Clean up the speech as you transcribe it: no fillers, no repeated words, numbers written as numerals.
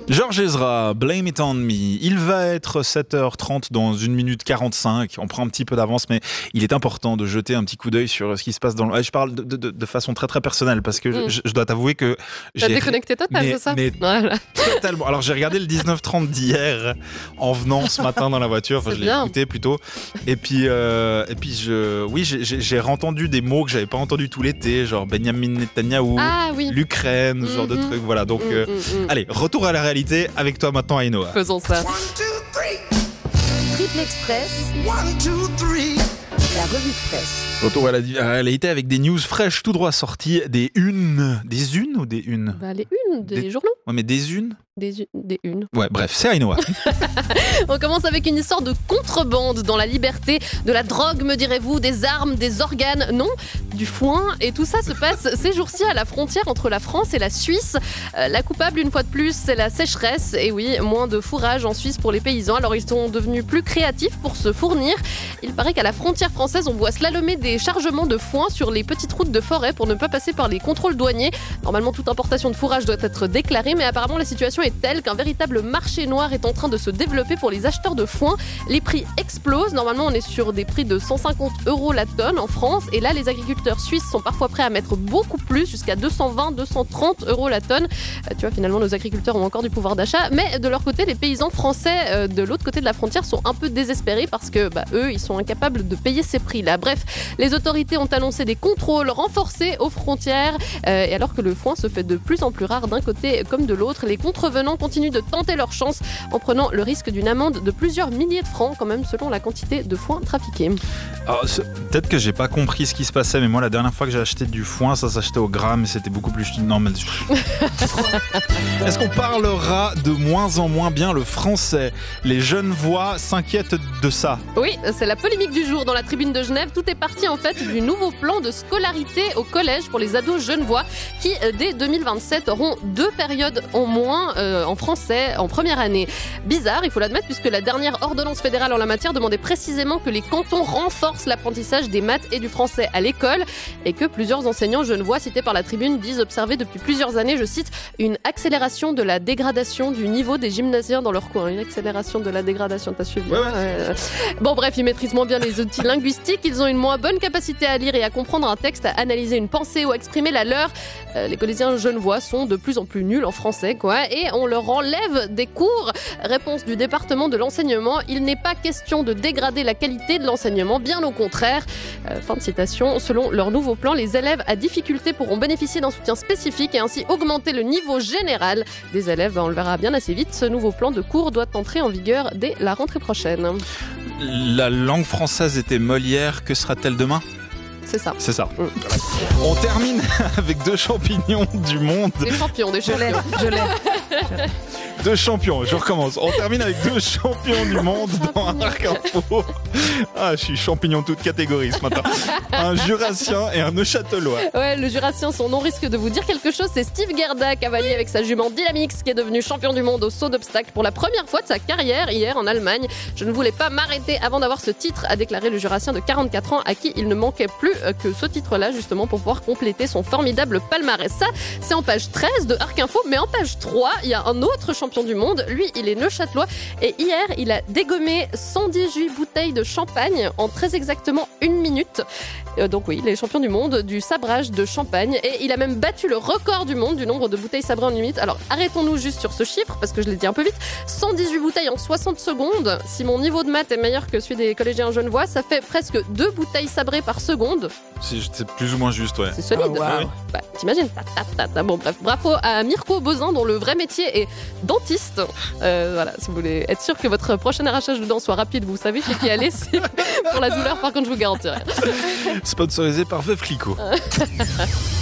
Georges Ezra, Blame It On Me. Il va être 7h30 dans 1 minute 45. On prend un petit peu d'avance, mais il est important de jeter un petit coup d'œil sur ce qui se passe dans le... Je parle de façon très très personnelle parce que je dois t'avouer que T'as déconnecté total de ça. Voilà. Totalement. Alors j'ai regardé le 19h30 d'hier en venant ce matin dans la voiture. Enfin, je l'ai écouté plutôt. Et puis j'ai entendu des mots que j'avais pas entendus tout l'été, genre Benjamin Netanyahou, l'Ukraine, ce genre de trucs. Voilà. Donc allez, retour à la réalité avec toi maintenant, Ainoa. Faisons ça. Triple Express. 1, 2, 3. La revue de presse. Retour à la réalité avec des news fraîches tout droit sorties, des unes. Des unes ou des unes? Les unes des journaux. Ouais, mais des unes. Des unes. Ouais, bref, c'est Ainoa. On commence avec une histoire de contrebande dans la liberté, de la drogue, me direz-vous, des armes, des organes, non, du foin. Et tout ça se passe ces jours-ci à la frontière entre la France et la Suisse. La coupable, une fois de plus, c'est la sécheresse. Et oui, moins de fourrage en Suisse pour les paysans. Alors ils sont devenus plus créatifs pour se fournir. Il paraît qu'à la frontière française, on voit slalomer des chargements de foin sur les petites routes de forêt pour ne pas passer par les contrôles douaniers. Normalement, toute importation de fourrage doit être déclarée, mais apparemment la situation est telle qu'un véritable marché noir est en train de se développer pour les acheteurs de foin. Les prix explosent. Normalement, on est sur des prix de 150 € la tonne en France. Et là, les agriculteurs suisses sont parfois prêts à mettre beaucoup plus, jusqu'à 220, 230 € la tonne. Tu vois, finalement, nos agriculteurs ont encore du pouvoir d'achat. Mais de leur côté, les paysans français de l'autre côté de la frontière sont un peu désespérés parce que eux, ils sont incapables de payer ces prix-là. Bref, les autorités ont annoncé des contrôles renforcés aux frontières. Et alors que le foin se fait de plus en plus rare d'un côté comme de l'autre, les contrevenants continuent de tenter leur chance en prenant le risque d'une amende de plusieurs milliers de francs quand même selon la quantité de foin trafiqué. Alors, peut-être que j'ai pas compris ce qui se passait, mais moi la dernière fois que j'ai acheté du foin, ça s'achetait au gramme et c'était beaucoup plus... Non mais... Est-ce qu'on parlera de moins en moins bien le français? Les Genevois s'inquiètent de ça. Oui, c'est la polémique du jour dans la Tribune de Genève. Tout est parti en fait du nouveau plan de scolarité au collège pour les ados genevois qui dès 2027 auront 2 périodes en moins en français en première année. Bizarre, il faut l'admettre, puisque la dernière ordonnance fédérale en la matière demandait précisément que les cantons renforcent l'apprentissage des maths et du français à l'école et que plusieurs enseignants genevois cités par la Tribune disent observer depuis plusieurs années, je cite, une accélération de la dégradation du niveau des gymnasiens dans leur cours. Une accélération de la dégradation, t'as suivi? Ouais. Bon bref, ils maîtrisent moins bien les outils linguistiques, ils ont une moins bonne capacité à lire et à comprendre un texte, à analyser une pensée ou à exprimer la leur. Les collégiens genevois sont de plus en plus nuls en français, et on leur enlève des cours. Réponse du département de l'enseignement, il n'est pas question de dégrader la qualité de l'enseignement, bien au contraire. Fin de citation. Selon leur nouveau plan, les élèves à difficulté pourront bénéficier d'un soutien spécifique et ainsi augmenter le niveau général des élèves. On le verra bien assez vite. Ce nouveau plan de cours doit entrer en vigueur dès la rentrée prochaine. La langue française était Molière, que sera-t-elle demain? C'est ça. C'est ça. On termine avec 2 champignons du monde. Des champions, des champions. Je l'ai. 2 champions, je recommence. On termine avec 2 champions du monde dans Arc Info. Ah, je suis champignon toute catégorie ce matin. Un Jurassien et un Neuchâtelois. Ouais, le Jurassien, son nom risque de vous dire quelque chose. C'est Steve Gerda, cavalier avec sa jument Dynamix, qui est devenu champion du monde au saut d'obstacles pour la première fois de sa carrière hier en Allemagne. Je ne voulais pas m'arrêter avant d'avoir ce titre, a déclaré le Jurassien de 44 ans à qui il ne manquait plus que ce titre-là justement pour pouvoir compléter son formidable palmarès. Ça, c'est en page 13 de Arc Info, mais en page 3, il y a un autre champion du monde. Lui, il est neuchâtelois et hier, il a dégommé 118 bouteilles de champagne en très exactement 1 minute. Donc oui, il est champion du monde du sabrage de champagne et il a même battu le record du monde du nombre de bouteilles sabrées en 1 minute. Alors arrêtons-nous juste sur ce chiffre parce que je l'ai dit un peu vite. 118 bouteilles en 60 secondes. Si mon niveau de maths est meilleur que celui des collégiens genevois, ça fait presque 2 bouteilles sabrées par seconde. C'est plus ou moins juste, ouais. C'est solide. Ah, wow. T'imagines? Bon bref, bravo à Mirko Bozin dont le vrai métier est dentiste. Voilà, si vous voulez être sûr que votre prochain arrachage de dents soit rapide, vous savez chez qui aller. Pour la douleur, par contre, je vous garantis rien. Sponsorisé par Veuve Clicquot.